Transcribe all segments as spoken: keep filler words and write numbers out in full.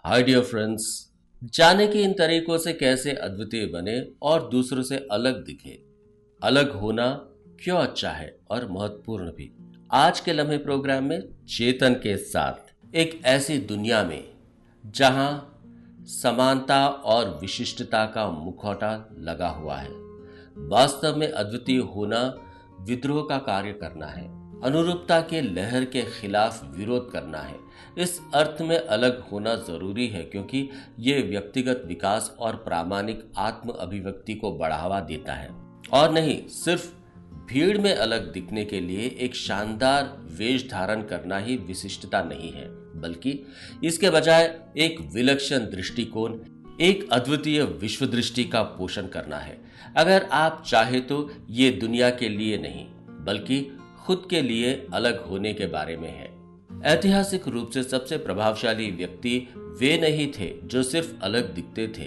Hi dear friends, जाने कि इन तरीकों से कैसे अद्वितीय बने और दूसरों से अलग दिखे। अलग होना क्यों अच्छा है और महत्वपूर्ण भी। आज के लम्हे प्रोग्राम में चेतन के साथ एक ऐसी दुनिया में जहां समानता और विशिष्टता का मुखौटा लगा हुआ है। वास्तव में अद्वितीय होना विद्रोह का कार्य करना है, अनुरूपता के लहर के खिलाफ विरोध करना है। इस अर्थ में अलग होना जरूरी है क्योंकि ये व्यक्तिगत विकास और प्रामाणिक आत्म अभिव्यक्ति को बढ़ावा देता है, और नहीं सिर्फ भीड़ में अलग दिखने के लिए एक शानदार वेश धारण करना ही विशिष्टता नहीं है, बल्कि इसके बजाय एक विलक्षण दृष्टिकोण, एक अद्वितीय विश्व दृष्टि का पोषण करना है। अगर आप चाहे तो ये दुनिया के लिए नहीं बल्कि खुद के लिए अलग होने के बारे में है। ऐतिहासिक रूप से सबसे प्रभावशाली व्यक्ति वे नहीं थे जो सिर्फ अलग दिखते थे,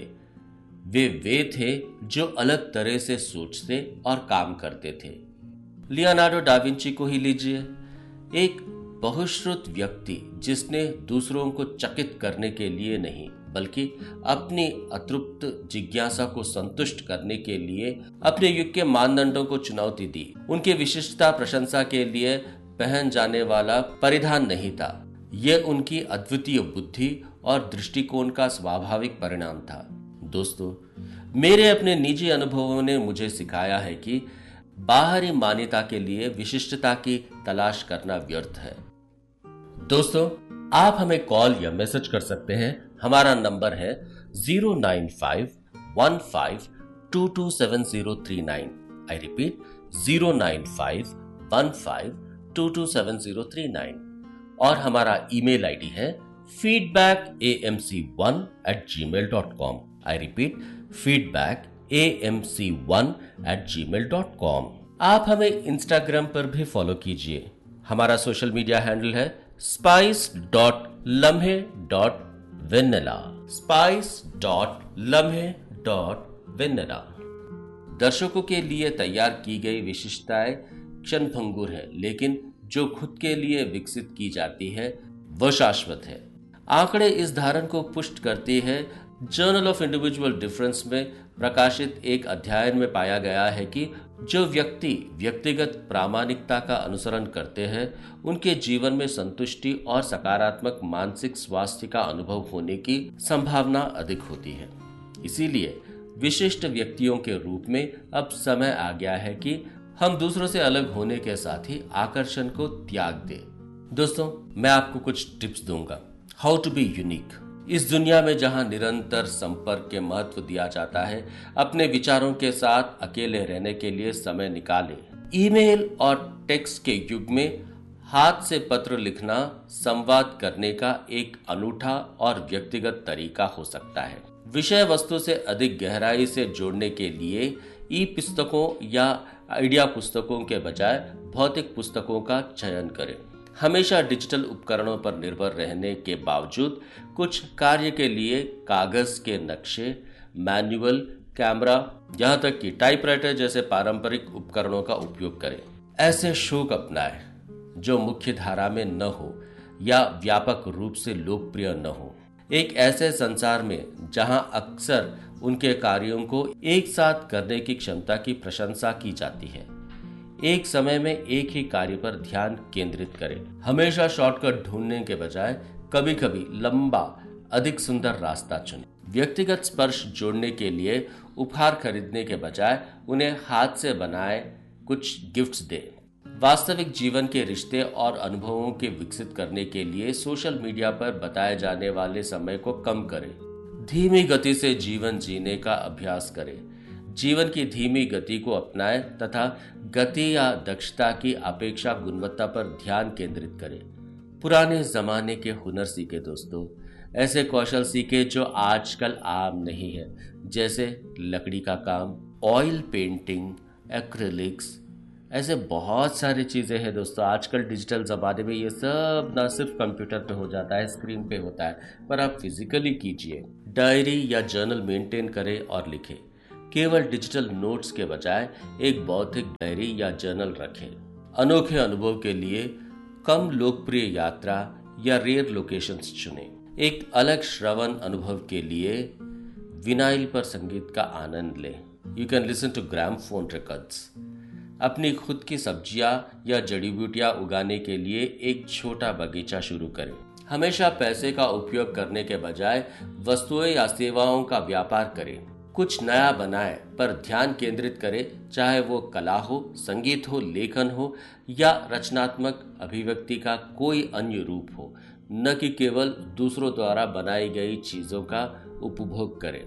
वे वे थे जो अलग तरह से सोचते और काम करते थे। लियोनार्डो डा विंची को ही लीजिए, एक बहुश्रुत व्यक्ति जिसने दूसरों को चकित करने के लिए नहीं बल्कि अपनी अतृप्त जिज्ञासा को संतुष्ट करने के लिए अपने युग के मानदंडों को चुनौती दी। उनकी विशिष्टता प्रशंसा के लिए पहन जाने वाला परिधान नहीं था, यह उनकी अद्वितीय बुद्धि और दृष्टिकोण का स्वाभाविक परिणाम था। दोस्तों, मेरे अपने निजी अनुभवों ने मुझे सिखाया है कि बाहरी मान्यता के लिए विशिष्टता की तलाश करना व्यर्थ है। दोस्तों, आप हमें कॉल या मैसेज कर सकते हैं। हमारा नंबर है zero nine five one five to to seven zero three nine. I repeat, zero nine five one five to to seven zero three nine. और हमारा ईमेल आईडी है feedback A M C one eight ji mail dot com. I repeat, feedback A M C one eight ji mail dot com. आप हमें Instagram पर भी follow कीजिए। हमारा social media handle है स्पाइस डॉट लम्हे dot vanilla. Spice dot लम्हे dot vanilla. दर्शकों के लिए तैयार की गई विशिष्टताएं क्षणभंगुर है, लेकिन जो खुद के लिए विकसित की जाती है वह शाश्वत है। आंकड़े इस धारणा को पुष्ट करती है। जर्नल ऑफ इंडिविजुअल डिफरेंस में प्रकाशित एक अध्ययन में पाया गया है कि जो व्यक्ति व्यक्तिगत प्रामाणिकता का अनुसरण करते हैं उनके जीवन में संतुष्टि और सकारात्मक मानसिक स्वास्थ्य का अनुभव होने की संभावना अधिक होती है। इसीलिए विशिष्ट व्यक्तियों के रूप में अब समय आ गया है कि हम दूसरों से अलग होने के साथ ही आकर्षण को त्याग दें। दोस्तों, मैं आपको कुछ टिप्स दूंगा हाउ टू बी यूनिक। इस दुनिया में जहां निरंतर संपर्क के महत्व दिया जाता है, अपने विचारों के साथ अकेले रहने के लिए समय निकालें। ईमेल और टेक्स्ट के युग में हाथ से पत्र लिखना संवाद करने का एक अनूठा और व्यक्तिगत तरीका हो सकता है। विषय वस्तु से अधिक गहराई से जोड़ने के लिए ई पुस्तकों या आइडिया पुस्तकों के बजाय भौतिक पुस्तकों का चयन करें। हमेशा डिजिटल उपकरणों पर निर्भर रहने के बावजूद कुछ कार्य के लिए कागज के नक्शे, मैनुअल, कैमरा, यहाँ तक कि टाइपराइटर जैसे पारंपरिक उपकरणों का उपयोग करें। ऐसे शौक अपनाएं जो मुख्य धारा में न हो या व्यापक रूप से लोकप्रिय न हो। एक ऐसे संसार में जहां अक्सर उनके कार्यों को एक साथ करने की क्षमता की प्रशंसा की जाती है, एक समय में एक ही कार्य पर ध्यान केंद्रित करें। हमेशा शॉर्टकट ढूंढने के बजाय कभी कभी लंबा, अधिक सुंदर रास्ता चुनें। व्यक्तिगत स्पर्श जोड़ने के लिए उपहार खरीदने के बजाय उन्हें हाथ से बनाए कुछ गिफ्ट्स दें। वास्तविक जीवन के रिश्ते और अनुभवों के विकसित करने के लिए सोशल मीडिया पर बताए जाने वाले समय को कम करें। धीमी गति से जीवन जीने का अभ्यास करें। जीवन की धीमी गति को अपनाएं तथा गति या दक्षता की अपेक्षा गुणवत्ता पर ध्यान केंद्रित करें। पुराने जमाने के हुनर सीखे दोस्तों, ऐसे कौशल सीखे जो आजकल आम नहीं है, जैसे लकड़ी का काम, ऑयल पेंटिंग, एक्रिलिक्स, ऐसे बहुत सारी चीज़ें हैं दोस्तों। आजकल डिजिटल ज़माने में ये सब ना सिर्फ कंप्यूटर पे हो जाता है, स्क्रीन पे होता है, पर आप फिजिकली कीजिए। डायरी या जर्नल मेंटेन करें और लिखें। केवल डिजिटल नोट्स के बजाय एक भौतिक डायरी या जर्नल रखें। अनोखे अनुभव के लिए कम लोकप्रिय यात्रा या रेयर लोकेशंस चुनें। एक अलग श्रवण अनुभव के लिए विनाइल पर संगीत का आनंद लें। You can listen to gramophone records. अपनी खुद की सब्जियां या जड़ी बूटियां उगाने के लिए एक छोटा बगीचा शुरू करें। हमेशा पैसे का उपयोग करने के बजाय वस्तुएं या सेवाओं का व्यापार करें। कुछ नया बनाएं पर ध्यान केंद्रित करें, चाहे वो कला हो, संगीत हो, लेखन हो या रचनात्मक अभिव्यक्ति का कोई अन्य रूप हो, न कि केवल दूसरों द्वारा बनाई गई चीजों का उपभोग करें।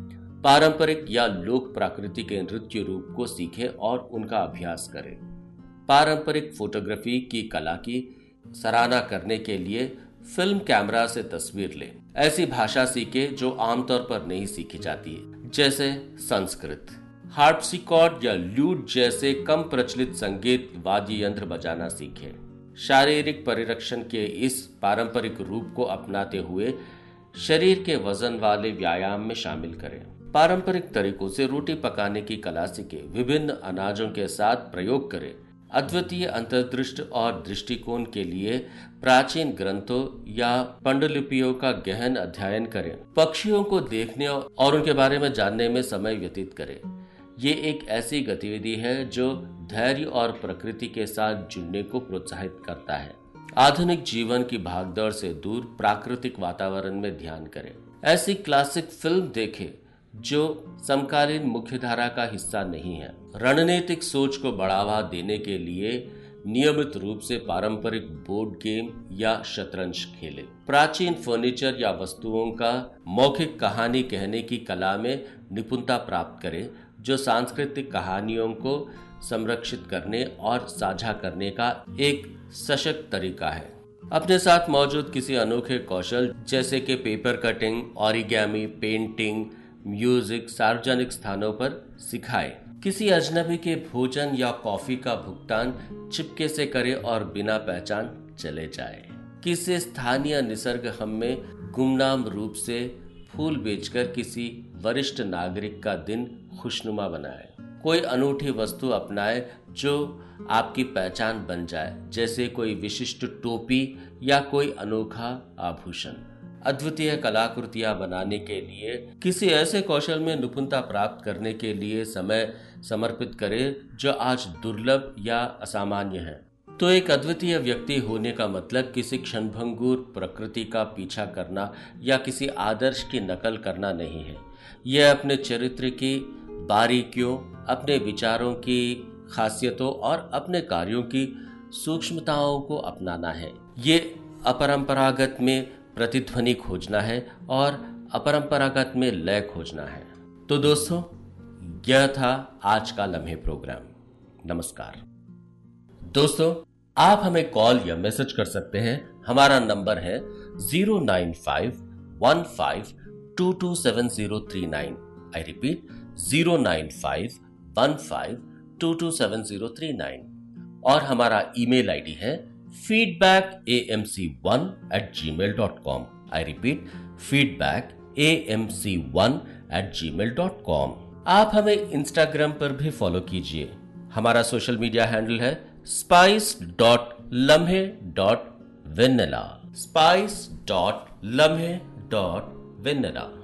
पारंपरिक या लोक प्राकृति के नृत्य रूप को सीखें और उनका अभ्यास करें। पारंपरिक फोटोग्राफी की कला की सराहना करने के लिए फिल्म कैमरा से तस्वीर लें। ऐसी भाषा सीखें जो आमतौर पर नहीं सीखी जाती है, जैसे संस्कृत। हार्पसिकॉर्ड या ल्यूट जैसे कम प्रचलित संगीत वाद्य यंत्र बजाना सीखें। शारीरिक परिरक्षण के इस पारंपरिक रूप को अपनाते हुए शरीर के वजन वाले व्यायाम में शामिल करें। पारंपरिक तरीकों से रोटी पकाने की कला सीखें। विभिन्न अनाजों के साथ प्रयोग करें। अद्वितीय अंतर्दृष्टि और दृष्टिकोण के लिए प्राचीन ग्रंथों या पांडुलिपियों का गहन अध्ययन करें। पक्षियों को देखने और उनके बारे में जानने में समय व्यतीत करें। ये एक ऐसी गतिविधि है जो धैर्य और प्रकृति के साथ जुड़ने को प्रोत्साहित करता है। आधुनिक जीवन की भागदौड़ से दूर प्राकृतिक वातावरण में ध्यान करें। ऐसी क्लासिक फिल्म देखें जो समकालीन मुख्यधारा का हिस्सा नहीं है। रणनीतिक सोच को बढ़ावा देने के लिए नियमित रूप से पारंपरिक बोर्ड गेम या शतरंज खेलें। प्राचीन फर्नीचर या वस्तुओं का मौखिक कहानी कहने की कला में निपुणता प्राप्त करें, जो सांस्कृतिक कहानियों को संरक्षित करने और साझा करने का एक सशक्त तरीका है। अपने साथ मौजूद किसी अनोखे कौशल जैसे कि paper cutting, origami, painting, music सार्वजनिक स्थानों पर सिखाएं। किसी अजनबी के भोजन या कॉफी का भुगतान चिपके से करें और बिना पहचान चले जाएं। किसी स्थानीय निसर्ग हम में गुमनाम रूप से फूल बेचकर किसी वरिष्ठ नागरिक का दिन खुशनुमा बनाएं। कोई अनूठी वस्तु अपनाएं जो आपकी पहचान बन जाए, जैसे कोई विशिष्ट टोपी या कोई अनोखा आभूषण। अद्वितीय कलाकृतियां बनाने के लिए किसी ऐसे कौशल में निपुणता प्राप्त करने के लिए समय समर्पित करें जो आज दुर्लभ या असामान्य है। तो एक अद्वितीय व्यक्ति होने का मतलब किसी क्षणभंगुर प्रकृति का पीछा करना या किसी आदर्श की नकल करना नहीं है। यह अपने चरित्र की बारीकियों, अपने विचारों की खासियतों और अपने कार्यों की सूक्ष्मताओं को अपनाना है। ये अपरंपरागत में प्रतिध्वनि खोजना है और अपरंपरागत में लय खोजना है। तो दोस्तों, यह था आज का लम्हे प्रोग्राम। नमस्कार दोस्तों, आप हमें कॉल या मैसेज कर सकते हैं। हमारा नंबर है zero nine five one five to to seven zero three nine. I repeat, zero nine five one five to to seven zero three nine. और हमारा ईमेल आईडी है feedback a m c one at gmail dot com. I repeat, feedback a m c one at gmail dot com. आप हमें Instagram पर भी follow कीजिए। हमारा social media handle है स्पाइस डॉट लम्हे डॉट वेनिला। स्पाइस डॉट लम्हे dot vanilla.